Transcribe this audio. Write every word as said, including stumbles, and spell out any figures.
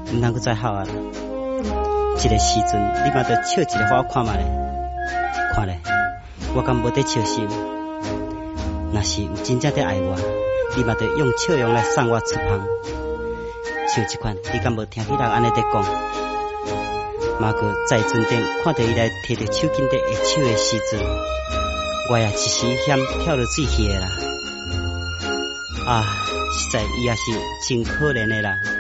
毋通阁再好啊！这个时阵，你嘛得笑一个互我看嘛咧，看咧，我敢无得笑心？若是有真正得爱我，你嘛得用笑容来送我出芳。像这款，你敢无听起人安尼在讲？马哥在船顶看到伊来摕着手巾在下手的时阵，我也一时险跳落水去的啦。啊，实在伊也是真可怜的啦。